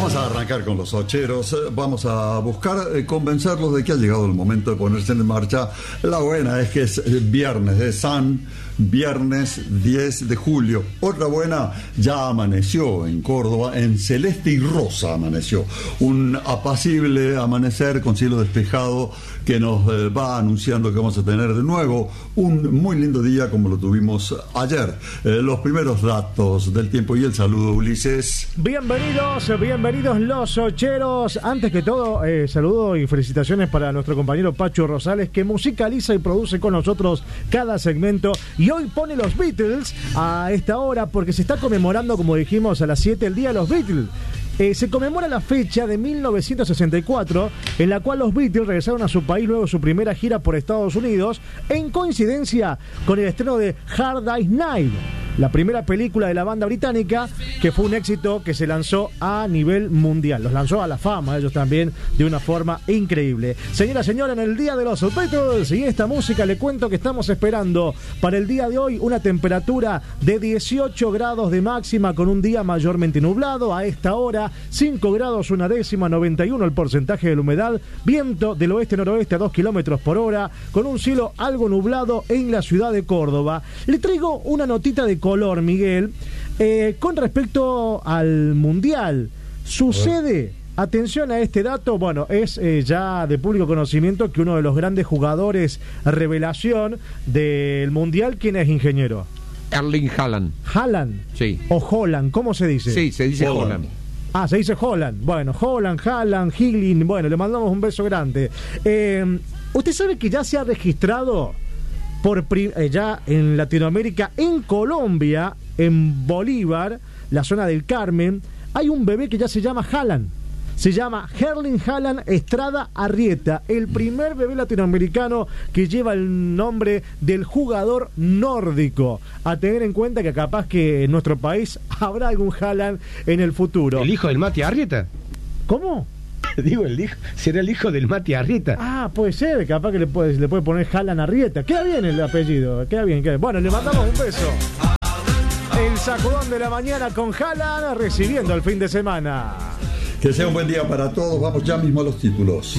Vamos a arrancar con los ocheros. Vamos a buscar convencerlos de que ha llegado el momento de ponerse en marcha. La buena es que es viernes de viernes 10 de julio. Otra buena, ya amaneció en Córdoba, en celeste y rosa amaneció. Un apacible amanecer con cielo despejado que nos va anunciando que vamos a tener de nuevo un muy lindo día como lo tuvimos ayer. Los primeros datos del tiempo y el saludo, Ulises. Bienvenidos los ocheros. Antes que todo, saludo y felicitaciones para nuestro compañero Pacho Rosales, que musicaliza y produce con nosotros cada segmento. Y hoy pone los Beatles a esta hora porque se está conmemorando, como dijimos, a las 7 el día de los Beatles. Se conmemora la fecha de 1964 en la cual los Beatles regresaron a su país luego de su primera gira por Estados Unidos, en coincidencia con el estreno de Hard Day's Night, la primera película de la banda británica, que fue un éxito que se lanzó a nivel mundial. Los lanzó a la fama ellos también de una forma increíble. Señora, en el día de los Beatles y esta música, le cuento que estamos esperando para el día de hoy una temperatura de 18 grados de máxima con un día mayormente nublado. A esta hora 5 grados una décima, 91 el porcentaje de la humedad, viento del oeste-noroeste a 2 kilómetros por hora, con un cielo algo nublado en la ciudad de Córdoba. Le traigo una notita de color, Miguel, con respecto al Mundial. Sucede, atención a este dato, bueno, es ya de público conocimiento que uno de los grandes jugadores revelación del Mundial, ¿quién es, ingeniero? Erling Haaland. ¿Haaland? Sí. ¿O Holland? ¿Cómo se dice? Sí, se dice Holland. Ah, se dice Holland. Bueno, Holland, Haaland, Higgins. Bueno, le mandamos un beso grande. ¿Usted sabe que ya se ha registrado ya en Latinoamérica, en Colombia, en Bolívar, la zona del Carmen, hay un bebé que ya se llama Haaland? Se llama Erling Haaland Estrada Arrieta, el primer bebé latinoamericano que lleva el nombre del jugador nórdico. A tener en cuenta que capaz que en nuestro país habrá algún Haaland en el futuro. ¿El hijo del Mati Arrieta? ¿Cómo? Digo, será el hijo del Mati Arrieta. Ah, puede ser, capaz que le puede poner Haaland Arrieta. Queda bien el apellido, queda bien. Bueno, le mandamos un beso. El sacudón de la mañana con Haaland recibiendo el fin de semana. Que sea un buen día para todos. Vamos ya mismo a los títulos.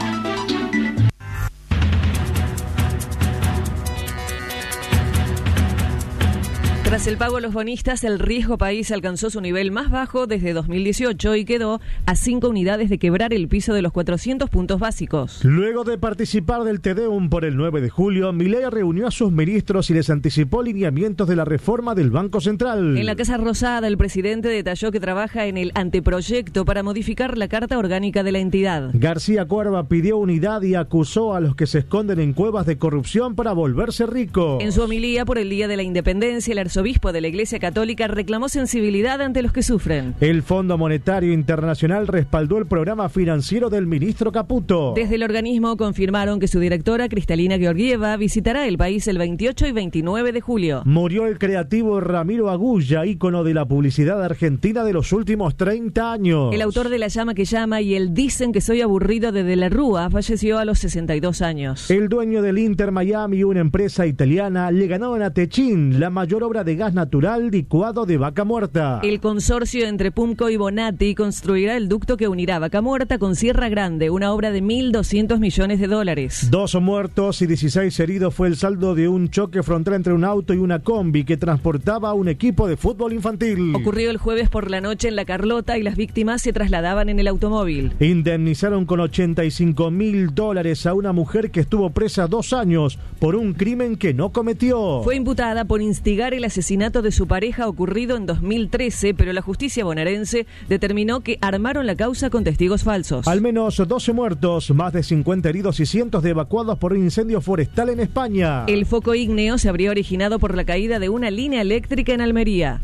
Tras el pago a los bonistas, el riesgo país alcanzó su nivel más bajo desde 2018 y quedó a 5 unidades de quebrar el piso de los 400 puntos básicos. Luego de participar del Te Deum por el 9 de julio, Milei reunió a sus ministros y les anticipó lineamientos de la reforma del Banco Central. En la Casa Rosada, el presidente detalló que trabaja en el anteproyecto para modificar la Carta Orgánica de la entidad. García Cuerva pidió unidad y acusó a los que se esconden en cuevas de corrupción para volverse ricos. En su homilía por el Día de la Independencia, el arzobispo de la Iglesia Católica reclamó sensibilidad ante los que sufren. El Fondo Monetario Internacional respaldó el programa financiero del ministro Caputo. Desde el organismo confirmaron que su directora, Cristalina Georgieva, visitará el país el 28 y 29 de julio. Murió el creativo Ramiro Agulla, ícono de la publicidad argentina de los últimos 30 años. El autor de La llama que llama y el Dicen que soy aburrido de la Rúa falleció a los 62 años. El dueño del Inter Miami, una empresa italiana, le ganaron a Techin la mayor obra de gas natural licuado de Vaca Muerta. El consorcio entre Pumco y Bonatti construirá el ducto que unirá Vaca Muerta con Sierra Grande, una obra de $1.200 millones. 2 muertos y 16 heridos fue el saldo de un choque frontal entre un auto y una combi que transportaba a un equipo de fútbol infantil. Ocurrió el jueves por la noche en La Carlota y las víctimas se trasladaban en el automóvil. Indemnizaron con $85.000 a una mujer que estuvo presa 2 años por un crimen que no cometió. Fue imputada por instigar el asesinato de su pareja ocurrido en 2013, pero la justicia bonaerense determinó que armaron la causa con testigos falsos. Al menos 12 muertos, más de 50 heridos y cientos de evacuados por un incendio forestal en España. El foco ígneo se habría originado por la caída de una línea eléctrica en Almería.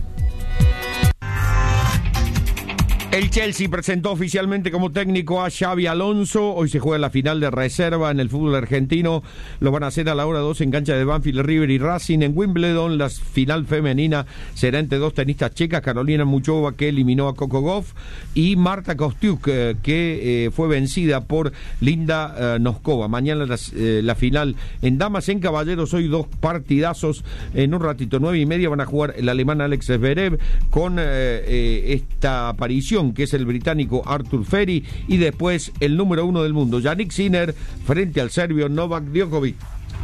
El Chelsea presentó oficialmente como técnico a Xabi Alonso. Hoy se juega la final de reserva en el fútbol argentino. Lo van a hacer a la hora 2 en cancha de Banfield, River y Racing. En Wimbledon, la final femenina será entre 2 tenistas checas, Carolina Muchova, que eliminó a Coco Gauff, y Marta Kostyuk, que fue vencida por Linda Noskova. Mañana la final en damas. En caballeros, hoy 2 partidazos. En un ratito, 9:30, van a jugar el alemán Alex Zverev con esta aparición clasificación, que es el británico Arthur Ferry, y después el número 1 del mundo, Jannik Sinner, frente al serbio Novak Djokovic.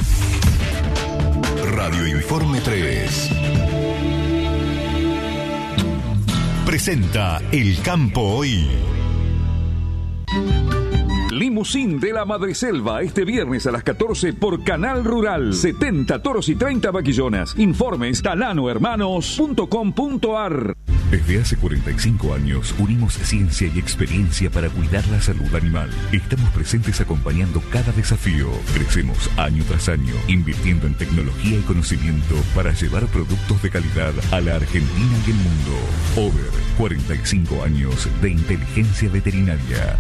Radio Informe 3 presenta El Campo Hoy. Limusín de la Madreselva este viernes a las 14 por Canal Rural. 70 toros y 30 vaquillonas. Informes talanohermanos.com.ar. Desde hace 45 años unimos ciencia y experiencia para cuidar la salud animal. Estamos presentes acompañando cada desafío. Crecemos año tras año, invirtiendo en tecnología y conocimiento para llevar productos de calidad a la Argentina y el mundo. Over 45 años de inteligencia veterinaria.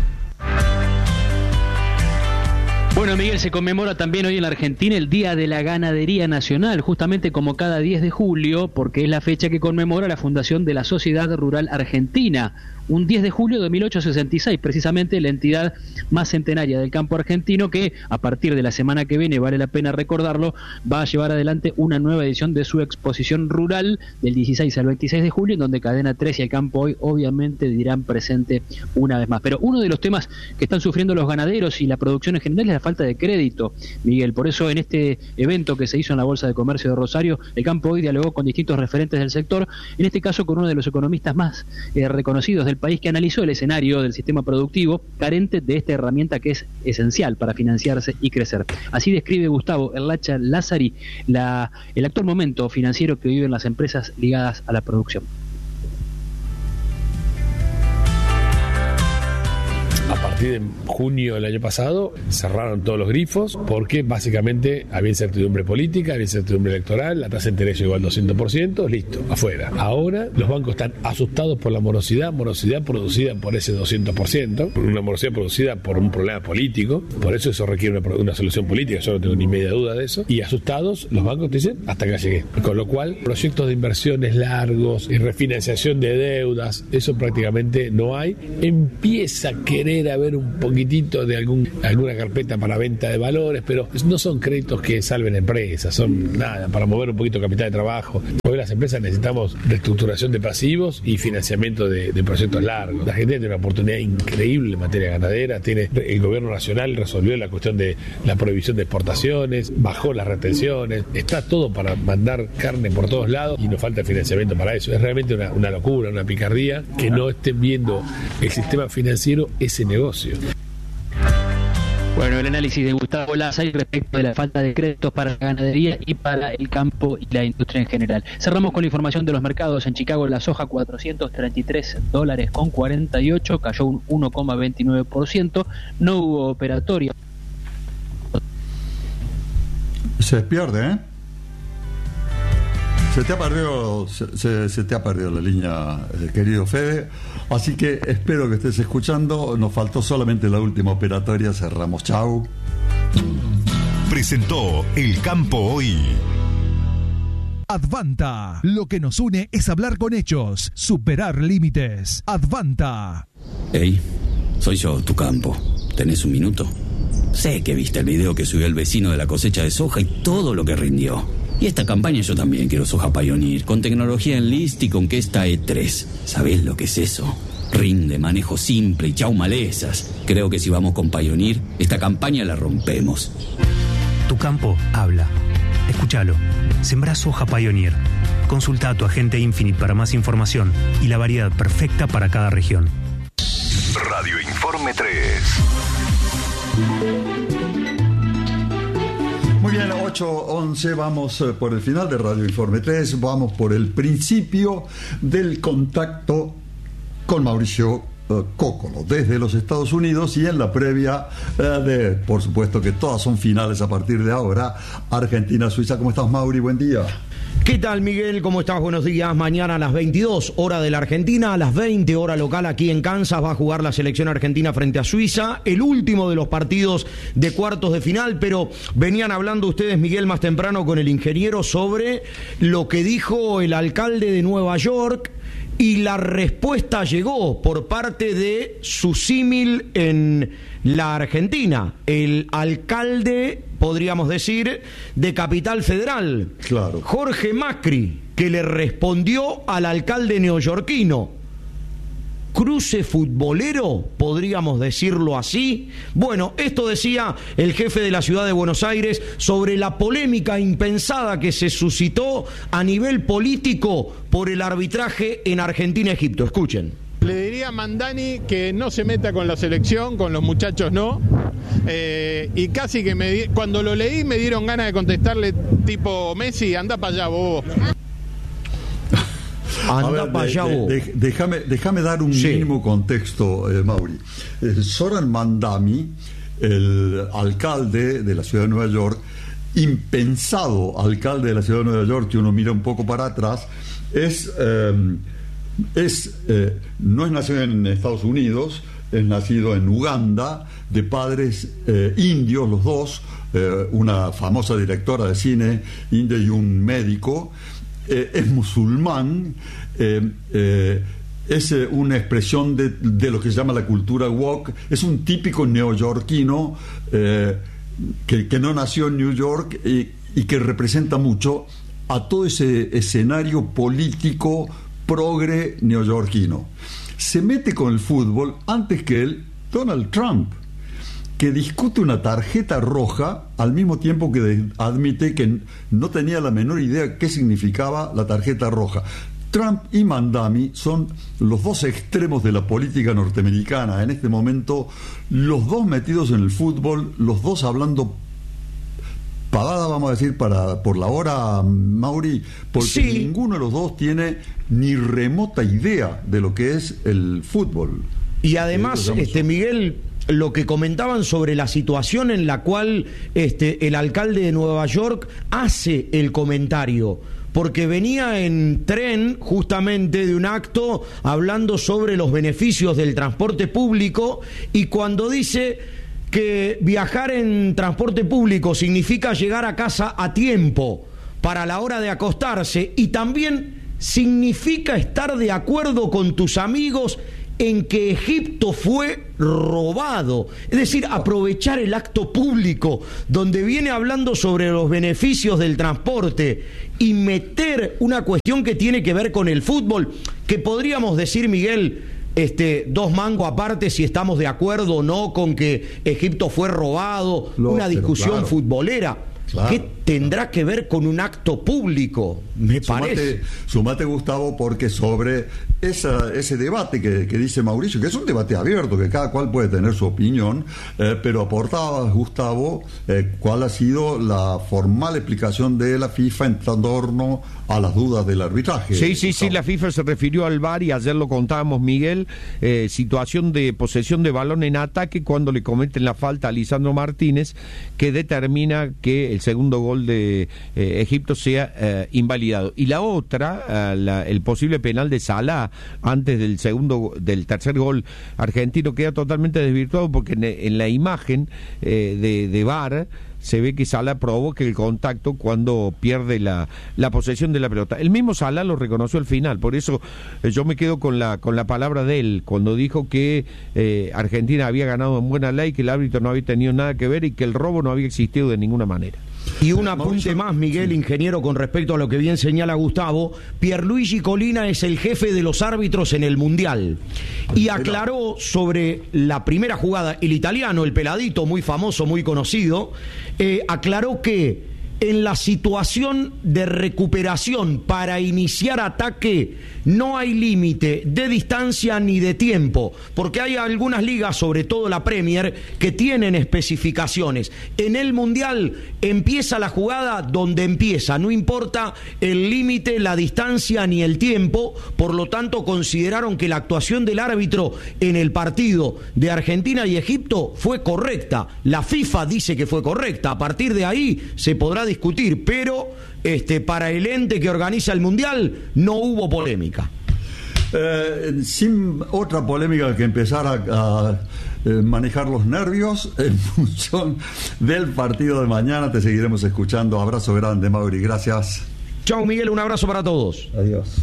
Bueno, Miguel, se conmemora también hoy en la Argentina el Día de la Ganadería Nacional, justamente como cada 10 de julio, porque es la fecha que conmemora la fundación de la Sociedad Rural Argentina. Un 10 de julio de 1866, precisamente la entidad más centenaria del campo argentino que, a partir de la semana que viene, vale la pena recordarlo, va a llevar adelante una nueva edición de su exposición rural del 16 al 26 de julio, en donde Cadena 3 y el Campo Hoy obviamente dirán presente una vez más. Pero uno de los temas que están sufriendo los ganaderos y la producción en general es la falta de crédito, Miguel. Por eso en este evento que se hizo en la Bolsa de Comercio de Rosario, el Campo Hoy dialogó con distintos referentes del sector, en este caso con uno de los economistas más reconocidos del país, que analizó el escenario del sistema productivo carente de esta herramienta que es esencial para financiarse y crecer. Así describe Gustavo Erlacha Lázari el actual momento financiero que viven las empresas ligadas a la producción. A partir de junio del año pasado cerraron todos los grifos porque básicamente había incertidumbre política, había incertidumbre electoral, la tasa de interés llegó al 200%, listo, afuera. Ahora los bancos están asustados por la morosidad producida por ese 200%, una morosidad producida por un problema político, por eso requiere una solución política, yo no tengo ni media duda de eso, y asustados los bancos te dicen, hasta acá llegué. Con lo cual, proyectos de inversiones largos y refinanciación de deudas, eso prácticamente no hay. Empieza a querer haber un poquitito de alguna carpeta para venta de valores, pero no son créditos que salven empresas, son nada, para mover un poquito capital de trabajo. Hoy las empresas necesitamos reestructuración de pasivos y financiamiento de proyectos largos. La Argentina tiene una oportunidad increíble en materia ganadera, el gobierno nacional resolvió la cuestión de la prohibición de exportaciones, bajó las retenciones, está todo para mandar carne por todos lados y nos falta financiamiento para eso. Es realmente una locura, una picardía que no estén viendo el sistema financiero ese negocio. Bueno, el análisis de Gustavo Lázari respecto de la falta de créditos para la ganadería y para el campo y la industria en general. Cerramos con la información de los mercados. En Chicago la soja $433.48, cayó un 1,29%, no hubo operatoria. Se pierde, ¿eh? Se te ha perdido la línea, querido Fede, así que espero que estés escuchando. Nos faltó solamente la última operatoria, cerramos, chau. Presentó El Campo Hoy. Advanta, lo que nos une es hablar con hechos, superar límites. Advanta. Hey, soy yo, tu campo. ¿Tenés un minuto? Sé que viste el video que subió el vecino de la cosecha de soja y todo lo que rindió. Y esta campaña yo también quiero soja Pioneer, con tecnología Enlist y con Kesta E3. ¿Sabés lo que es eso? Rinde, manejo simple y chau malezas. Creo que si vamos con Pioneer, esta campaña la rompemos. Tu campo habla. Escúchalo. Sembrá soja Pioneer. Consulta a tu agente Infinite para más información y la variedad perfecta para cada región. Radio Informe 3. Muy bien, 8:11, vamos por el final de Radio Informe 3, vamos por el principio del contacto con Mauricio Cócolo desde los Estados Unidos, y en la previa de, por supuesto que todas son finales a partir de ahora, Argentina-Suiza. ¿Cómo estás, Mauri? Buen día. ¿Qué tal, Miguel? ¿Cómo estás? Buenos días. Mañana a las 22, hora de la Argentina, a las 20, hora local aquí en Kansas, va a jugar la selección argentina frente a Suiza, el último de los partidos de cuartos de final, pero venían hablando ustedes, Miguel, más temprano con el ingeniero sobre lo que dijo el alcalde de Nueva York, y la respuesta llegó por parte de su símil en la Argentina, el alcalde, podríamos decir, de Capital Federal, claro, Jorge Macri, que le respondió al alcalde neoyorquino cruce futbolero, podríamos decirlo así. Bueno, esto decía el jefe de la ciudad de Buenos Aires sobre la polémica impensada que se suscitó a nivel político por el arbitraje en Argentina-Egipto. Escuchen. Le diría a Mandani que no se meta con la selección, con los muchachos no. Y casi que cuando lo leí me dieron ganas de contestarle tipo Messi, anda para allá, bobo. Anda para allá, bobo. Déjame dar un mínimo contexto, Mauri. Zoran Mandani, el alcalde de la ciudad de Nueva York, impensado alcalde de la ciudad de Nueva York, que uno mira un poco para atrás, no es nacido en Estados Unidos, es nacido en Uganda, de padres indios los dos, una famosa directora de cine india y un médico, es musulmán, es una expresión de lo que se llama la cultura woke, es un típico neoyorquino que no nació en New York y que representa mucho a todo ese escenario político progre neoyorquino. Se mete con el fútbol antes que él Donald Trump, que discute una tarjeta roja al mismo tiempo que admite que no tenía la menor idea qué significaba la tarjeta roja. Trump y Mandani son los dos extremos de la política norteamericana en este momento, los dos metidos en el fútbol, los dos hablando pavada, vamos a decir, por la hora, Mauri, porque ninguno de los dos tiene ni remota idea de lo que es el fútbol. Y además, Miguel, lo que comentaban sobre la situación en la cual el alcalde de Nueva York hace el comentario, porque venía en tren justamente de un acto hablando sobre los beneficios del transporte público, y cuando dice que viajar en transporte público significa llegar a casa a tiempo para la hora de acostarse, y también significa estar de acuerdo con tus amigos en que Egipto fue robado, es decir, aprovechar el acto público donde viene hablando sobre los beneficios del transporte y meter una cuestión que tiene que ver con el fútbol, que podríamos decir, Miguel, dos mangos aparte si estamos de acuerdo o no con que Egipto fue robado, una discusión futbolera. Claro. ¿Qué tendrá que ver con un acto público? Me parece. Sumate, Gustavo, porque sobre ese debate que dice Mauricio, que es un debate abierto, que cada cual puede tener su opinión, pero aportaba, Gustavo, cuál ha sido la formal explicación de la FIFA en torno a las dudas del arbitraje. Sí, la FIFA se refirió al VAR y ayer lo contábamos, Miguel, situación de posesión de balón en ataque cuando le cometen la falta a Lisandro Martínez, que determina que el segundo gol de Egipto sea invalidado. Y la otra, el posible penal de Salah antes del tercer gol argentino, queda totalmente desvirtuado porque en la imagen de VAR se ve que Salah provoca el contacto cuando pierde la posesión de la pelota. El mismo Salah lo reconoció al final, por eso yo me quedo con la palabra de él, cuando dijo que Argentina había ganado en buena ley, que el árbitro no había tenido nada que ver y que el robo no había existido de ninguna manera. Y un apunte más, Miguel, ingeniero, con respecto a lo que bien señala Gustavo. Pierluigi Collina es el jefe de los árbitros en el Mundial y aclaró sobre la primera jugada, el italiano, el peladito, muy famoso, muy conocido, aclaró que en la situación de recuperación para iniciar ataque no hay límite de distancia ni de tiempo, porque hay algunas ligas, sobre todo la Premier, que tienen especificaciones. En el Mundial empieza la jugada donde empieza, no importa el límite, la distancia ni el tiempo. Por lo tanto, consideraron que la actuación del árbitro en el partido de Argentina y Egipto fue correcta. La FIFA dice que fue correcta. A partir de ahí se podrá discutir, pero para el ente que organiza el Mundial no hubo polémica. Sin otra polémica que empezar a manejar los nervios en función del partido de mañana, te seguiremos escuchando. Abrazo grande, Mauri, gracias. Chao, Miguel, un abrazo para todos. Adiós.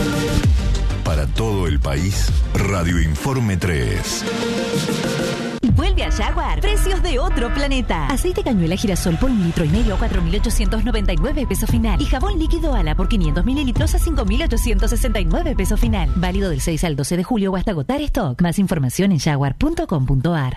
Para todo el país, Radio Informe 3. Vuelve a Jaguar. Precios de otro planeta. Aceite cañuela girasol por 1,5 litros a 4.899 pesos final. Y jabón líquido Ala por 500 mililitros a 5.869 pesos final. Válido del 6 al 12 de julio o hasta agotar stock. Más información en jaguar.com.ar.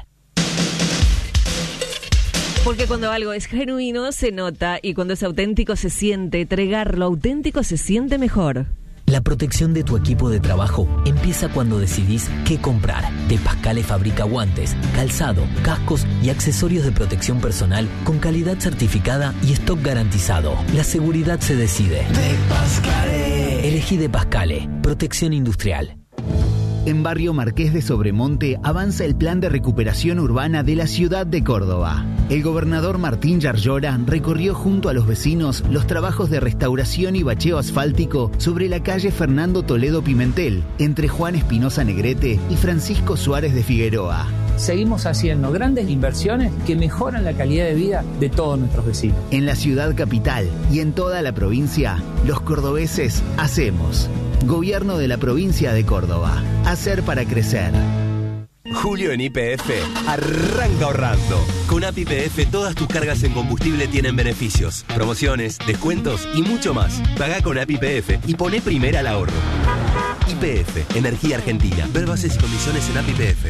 Porque cuando algo es genuino se nota y cuando es auténtico se siente. Tregar lo auténtico se siente mejor. La protección de tu equipo de trabajo empieza cuando decidís qué comprar. De Pascale fabrica guantes, calzado, cascos y accesorios de protección personal con calidad certificada y stock garantizado. La seguridad se decide. De Pascale. Elegí De Pascale. Protección industrial. En Barrio Marqués de Sobremonte avanza el plan de recuperación urbana de la ciudad de Córdoba. El gobernador Martín Yarlora recorrió junto a los vecinos los trabajos de restauración y bacheo asfáltico sobre la calle Fernando Toledo Pimentel, entre Juan Espinosa Negrete y Francisco Suárez de Figueroa. Seguimos haciendo grandes inversiones que mejoran la calidad de vida de todos nuestros vecinos. En la ciudad capital y en toda la provincia, los cordobeses hacemos. Gobierno de la provincia de Córdoba. Hacer para crecer. Julio en YPF arranca ahorrando. Con App YPF todas tus cargas en combustible tienen beneficios, promociones, descuentos y mucho más. Pagá con App YPF y poné primera al ahorro. YPF, Energía Argentina. Ver bases y condiciones en App YPF.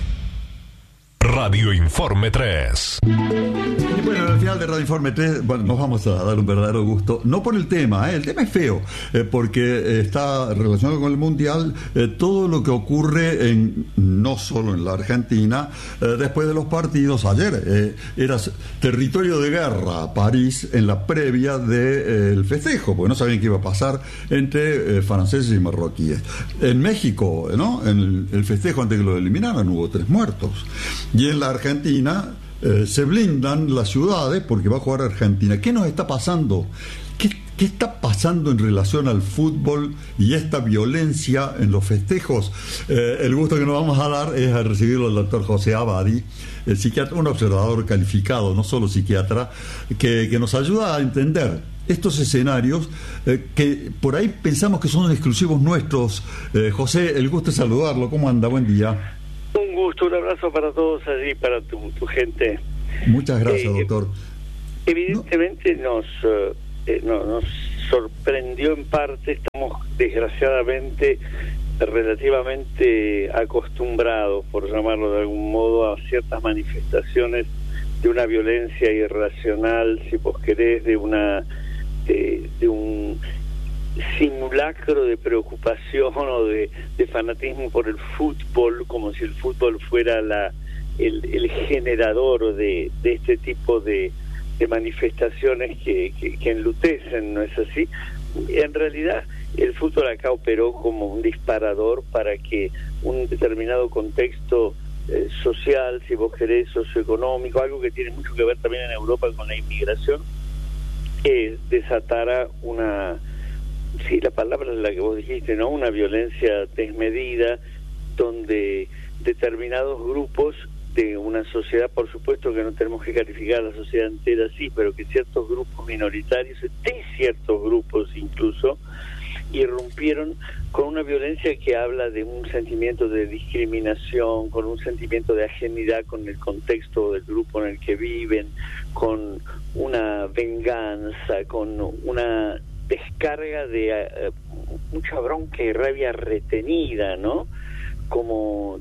Radio Informe 3. Y bueno, al final de Radio Informe 3, bueno, nos vamos a dar un verdadero gusto, no por el tema es feo, porque está relacionado con el Mundial, todo lo que ocurre no solo en la Argentina, después de los partidos. Ayer era territorio de guerra París en la previa del festejo, porque no sabían qué iba a pasar entre franceses y marroquíes. En México, ¿no? En el festejo, antes que lo eliminaran, hubo 3 muertos. Y en la Argentina se blindan las ciudades porque va a jugar Argentina. ¿Qué nos está pasando? ¿Qué está pasando en relación al fútbol y esta violencia en los festejos? El gusto que nos vamos a dar es a recibirlo al doctor José Abadi, el psiquiatra, un observador calificado, no solo psiquiatra, que nos ayuda a entender estos escenarios que por ahí pensamos que son exclusivos nuestros. José, el gusto es saludarlo. ¿Cómo anda? Buen día. Un gusto, un abrazo para todos allí, para tu gente. Muchas gracias, doctor. Evidentemente nos sorprendió en parte. Estamos desgraciadamente relativamente acostumbrados, por llamarlo de algún modo, a ciertas manifestaciones de una violencia irracional, si vos querés, de un simulacro de preocupación o de fanatismo por el fútbol, como si el fútbol fuera el generador de este tipo de manifestaciones que enlutecen, ¿no es así? En realidad el fútbol acá operó como un disparador para que un determinado contexto social, si vos querés, socioeconómico, algo que tiene mucho que ver también en Europa con la inmigración, desatara sí, la palabra es la que vos dijiste, ¿no? Una violencia desmedida, donde determinados grupos de una sociedad, por supuesto que no tenemos que calificar a la sociedad entera, sí, pero que ciertos grupos minoritarios, de ciertos grupos incluso, irrumpieron con una violencia que habla de un sentimiento de discriminación, con un sentimiento de ajenidad con el contexto del grupo en el que viven, con una venganza, con una descarga de mucha bronca y rabia retenida, ¿no? Como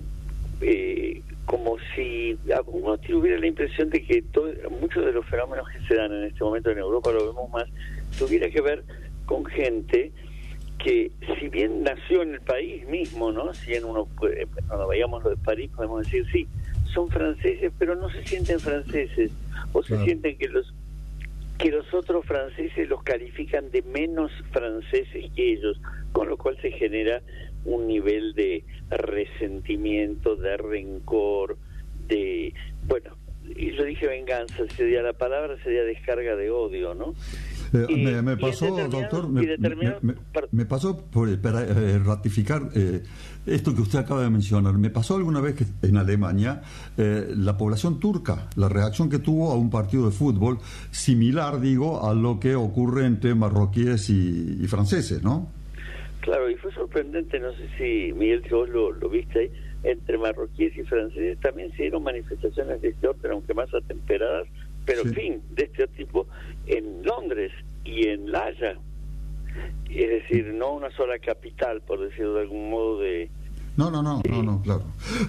si uno tuviera la impresión de que muchos de los fenómenos que se dan en este momento en Europa, lo vemos más, tuviera que ver con gente que, si bien nació en el país mismo, ¿no? Si bien cuando veíamos lo de París podemos decir, sí, son franceses, pero no se sienten franceses, o se sienten que los otros franceses los califican de menos franceses que ellos, con lo cual se genera un nivel de resentimiento, de rencor, y yo dije venganza, la palabra sería descarga de odio, ¿no? Me pasó, doctor, me pasó para ratificar esto que usted acaba de mencionar. Me pasó alguna vez que en Alemania la población turca, la reacción que tuvo a un partido de fútbol similar, a lo que ocurre entre marroquíes y franceses, ¿no? Claro, y fue sorprendente, no sé si, Miguel, si vos lo viste ahí, entre marroquíes y franceses también se dieron manifestaciones de este orden, aunque más atemperadas, pero en fin, de este tipo en Londres y en La Haya. Es decir, no una sola capital, por decirlo de algún modo, de... No, claro.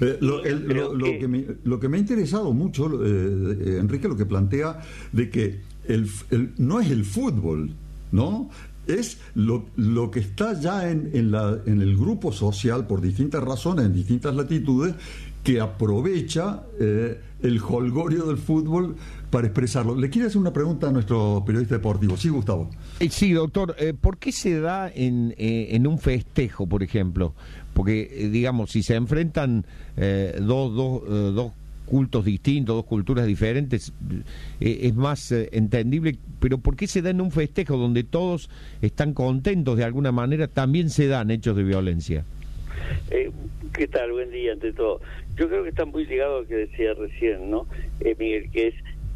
Lo que me ha interesado mucho, Enrique, lo que plantea de que no es el fútbol, ¿no? Es lo que está ya en el grupo social por distintas razones, en distintas latitudes, que aprovecha el jolgorio del fútbol para expresarlo. Le quiero hacer una pregunta a nuestro periodista deportivo. Sí, Gustavo. Sí, doctor. ¿Por qué se da en un festejo, por ejemplo? Porque, digamos, si se enfrentan dos cultos distintos, dos culturas diferentes, es más entendible, pero ¿por qué se da en un festejo donde todos están contentos de alguna manera, también se dan hechos de violencia? ¿Qué tal? Buen día, ante todo. Yo creo que está muy ligado a lo que decía recién, ¿no? Miguel, que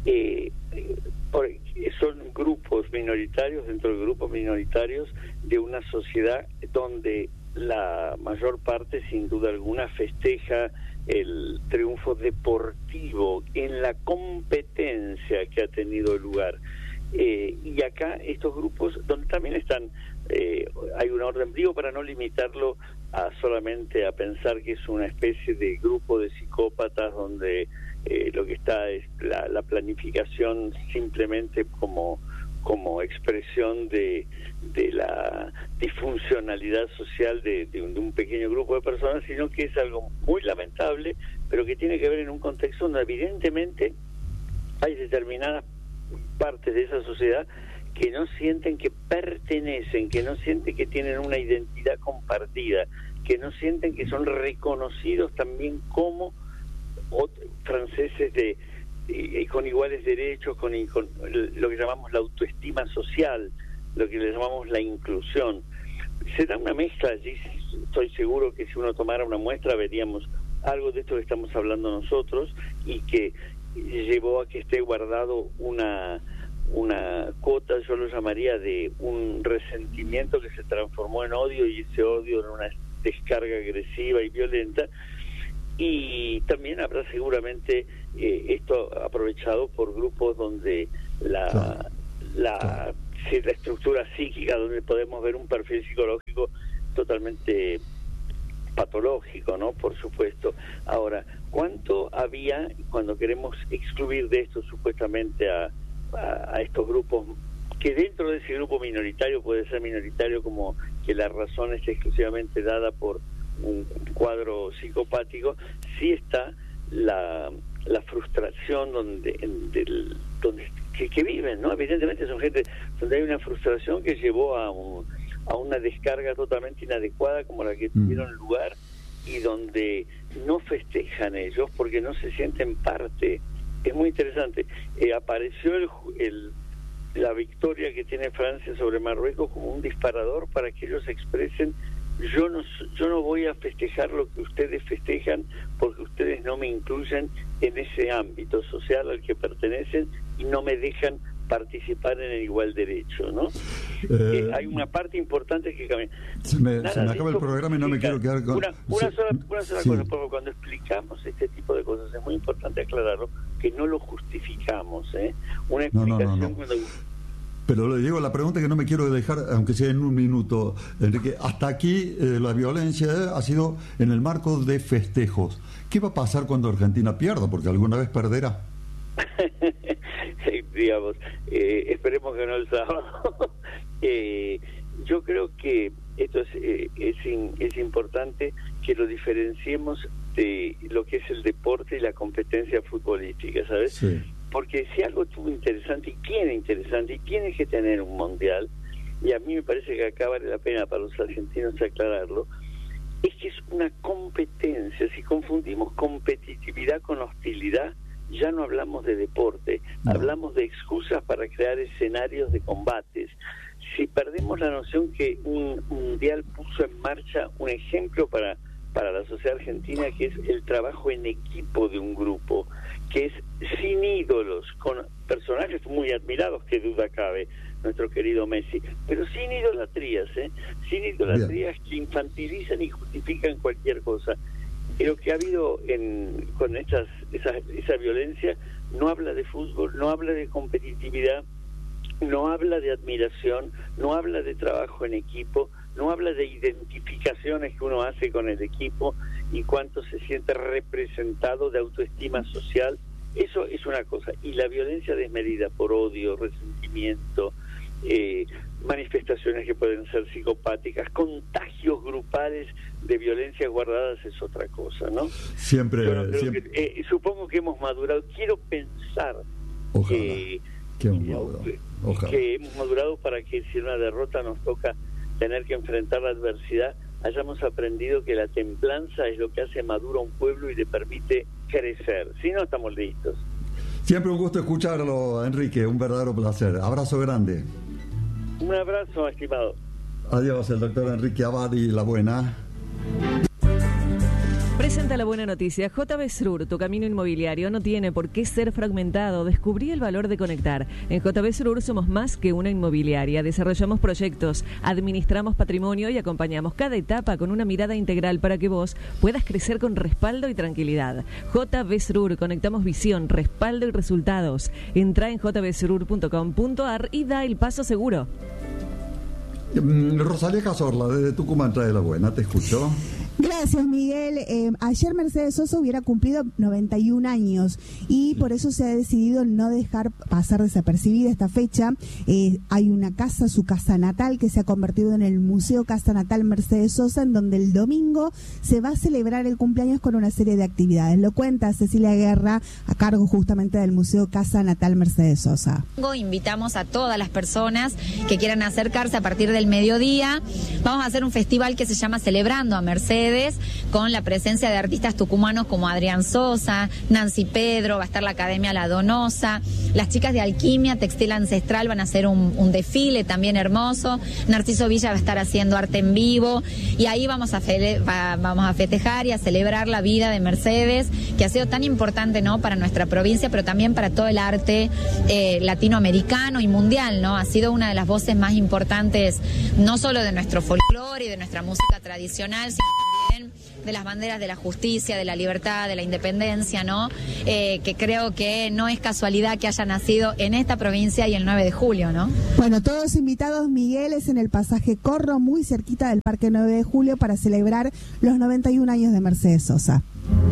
son grupos minoritarios dentro de grupos minoritarios de una sociedad donde la mayor parte, sin duda alguna, festeja el triunfo deportivo en la competencia que ha tenido lugar. Y acá estos grupos, donde también están, hay un orden, digo, para no limitarlo a solamente a pensar que es una especie de grupo de psicópatas donde lo que está es la planificación simplemente como expresión de la disfuncionalidad social de un pequeño grupo de personas, sino que es algo muy lamentable, pero que tiene que ver en un contexto donde evidentemente hay determinadas partes de esa sociedad que no sienten que pertenecen, que no sienten que tienen una identidad compartida, que no sienten que son reconocidos también como franceses con iguales derechos, con lo que llamamos la autoestima social, lo que le llamamos la inclusión. Se da una mezcla allí. Estoy seguro que si uno tomara una muestra veríamos algo de esto que estamos hablando nosotros, y que llevó a que esté guardado una cuota, yo lo llamaría, de un resentimiento que se transformó en odio, y ese odio en una descarga agresiva y violenta. Y también habrá seguramente esto aprovechado por grupos donde la estructura psíquica, donde podemos ver un perfil psicológico totalmente patológico, ¿no? Por supuesto. Ahora, ¿cuánto había, cuando queremos excluir de esto supuestamente a estos grupos, que dentro de ese grupo minoritario puede ser minoritario como que la razón es exclusivamente dada por un cuadro psicopático, sí está la frustración que viven, ¿no? Evidentemente son gente donde hay una frustración que llevó a una descarga totalmente inadecuada como la que tuvieron lugar, y donde no festejan ellos porque no se sienten parte. Es muy interesante. Apareció la victoria que tiene Francia sobre Marruecos como un disparador para que ellos expresen: yo no voy a festejar lo que ustedes festejan porque ustedes no me incluyen en ese ámbito social al que pertenecen y no me dejan participar en el igual derecho, ¿no? Hay una parte importante que cambia. Se me acaba el programa y no me quiero quedar con... Una sola cosa, porque cuando explicamos este tipo de cosas es muy importante aclararlo, que no lo justificamos, ¿eh? Una explicación no. Cuando... Pero le digo, la pregunta que no me quiero dejar, aunque sea en un minuto, Enrique, hasta aquí la violencia ha sido en el marco de festejos. ¿Qué va a pasar cuando Argentina pierda? Porque alguna vez perderá. Digamos, esperemos que no el sábado. Yo creo que esto es importante que lo diferenciemos de lo que es el deporte y la competencia futbolística, ¿sabes? Sí. Porque si algo tuvo interesante y tiene que tener un mundial, y a mí me parece que acá vale la pena para los argentinos aclararlo, es que es una competencia. Si confundimos competitividad con hostilidad, ya no hablamos de deporte, hablamos de excusas para crear escenarios de combates. Si perdemos la noción que un mundial puso en marcha un ejemplo para la sociedad argentina, que es el trabajo en equipo de un grupo, que es sin ídolos, con personajes muy admirados, que duda cabe, nuestro querido Messi, pero sin idolatrías, sin idolatrías que infantilizan y justifican cualquier cosa. que lo que ha habido con esa violencia no habla de fútbol, no habla de competitividad, no habla de admiración, no habla de trabajo en equipo, no habla de identificaciones que uno hace con el equipo y cuánto se siente representado, de autoestima social. Eso es una cosa. Y la violencia desmedida por odio, resentimiento, manifestaciones que pueden ser psicopáticas, contagios grupales de violencias guardadas es otra cosa, ¿no? Siempre. Supongo que hemos madurado. Quiero pensar que hemos madurado para que si una derrota nos toca tener que enfrentar la adversidad, hayamos aprendido que la templanza es lo que hace maduro a un pueblo y le permite crecer. Si no, estamos listos. Siempre un gusto escucharlo, Enrique, un verdadero placer. Abrazo grande. Un abrazo, estimado. Adiós, el doctor Enrique Abadi, la buena. Presenta la buena noticia. JB Srur, tu camino inmobiliario no tiene por qué ser fragmentado. Descubrí el valor de conectar. En JB Srur somos más que una inmobiliaria. Desarrollamos proyectos, administramos patrimonio y acompañamos cada etapa con una mirada integral para que vos puedas crecer con respaldo y tranquilidad. JB Srur, conectamos visión, respaldo y resultados. Entra en jbsrur.com.ar y da el paso seguro. Rosalía Cazorla, desde Tucumán, trae la buena, te escucho. Gracias, Miguel. Ayer Mercedes Sosa hubiera cumplido 91 años y por eso se ha decidido no dejar pasar desapercibida esta fecha. Hay una casa, su casa natal, que se ha convertido en el Museo Casa Natal Mercedes Sosa, en donde el domingo se va a celebrar el cumpleaños con una serie de actividades. Lo cuenta Cecilia Guerra, a cargo justamente del Museo Casa Natal Mercedes Sosa. Invitamos a todas las personas que quieran acercarse a partir del mediodía. Vamos a hacer un festival que se llama Celebrando a Mercedes, con la presencia de artistas tucumanos como Adrián Sosa, Nancy Pedro, va a estar la Academia La Donosa, las chicas de Alquimia Textil Ancestral van a hacer un desfile también hermoso, Narciso Villa va a estar haciendo arte en vivo y ahí vamos a festejar y a celebrar la vida de Mercedes, que ha sido tan importante, ¿no?, para nuestra provincia, pero también para todo el arte latinoamericano y mundial, ¿no? Ha sido una de las voces más importantes, no solo de nuestro folclore y de nuestra música tradicional, sino también de las banderas de la justicia, de la libertad, de la independencia, ¿no? Que creo que no es casualidad que haya nacido en esta provincia y el 9 de julio, ¿no? Bueno, todos invitados, Miguel, es en el pasaje Corro, muy cerquita del Parque 9 de julio, para celebrar los 91 años de Mercedes Sosa.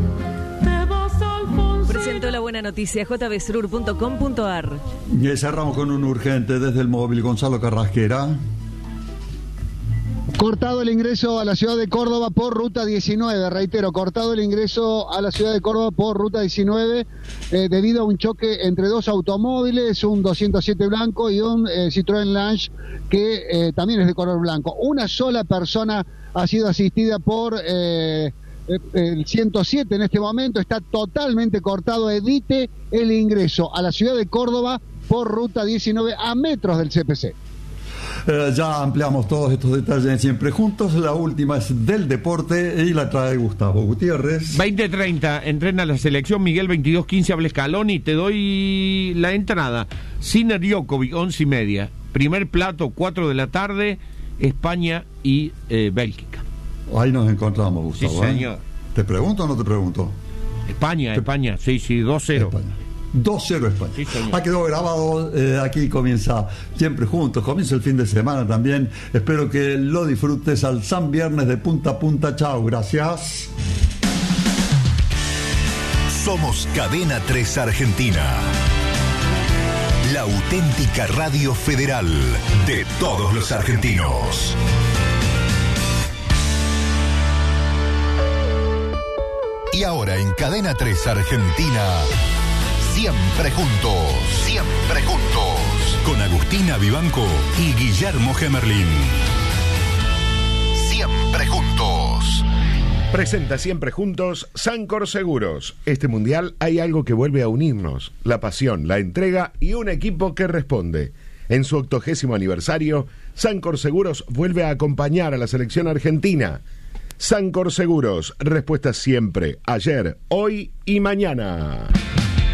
Presentó la buena noticia, jbsrur.com.ar. Y cerramos con un urgente desde el móvil, Gonzalo Carrasquera. Cortado el ingreso a la ciudad de Córdoba por ruta 19, reitero, cortado el ingreso a la ciudad de Córdoba por ruta 19 debido a un choque entre dos automóviles, un 207 blanco y un Citroën Lange que también es de color blanco. Una sola persona ha sido asistida por el 107 en este momento, está totalmente cortado. Evite el ingreso a la ciudad de Córdoba por ruta 19 a metros del CPC. Ya ampliamos todos estos detalles siempre juntos. La última es del deporte y la trae Gustavo Gutiérrez. 20:30 entrena la selección. Miguel 22:15 habla Scaloni. Te doy la entrada. Sinner Djokovic 11:30. Primer plato 4 de la tarde. España y Bélgica. Ahí nos encontramos, Gustavo. Sí, señor. ¿Te pregunto o no te pregunto? España, sí, 2-0. España. 2-0 España. Sí, quedó grabado, aquí comienza Siempre Juntos, comienza el fin de semana también. Espero que lo disfrutes al San Viernes de punta a punta. Chao, gracias. Somos Cadena 3 Argentina, la auténtica radio federal de todos los argentinos. Y ahora en Cadena 3 Argentina, Siempre Juntos, Siempre Juntos, con Agustina Vivanco y Guillermo Gemerlin. Siempre Juntos. Presenta Siempre Juntos Sancor Seguros. Este mundial hay algo que vuelve a unirnos: la pasión, la entrega y un equipo que responde. En su 80º aniversario, Sancor Seguros vuelve a acompañar a la selección argentina. Sancor Seguros, respuestas siempre, ayer, hoy y mañana.